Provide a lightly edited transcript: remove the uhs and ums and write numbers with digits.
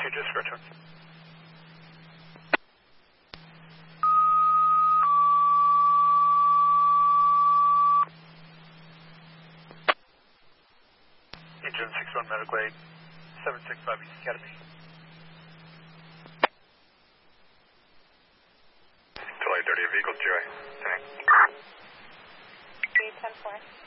just return. Engine 61 Medical Aid, 765 East Academy. Delay 30, vehicle 2A. 310-4.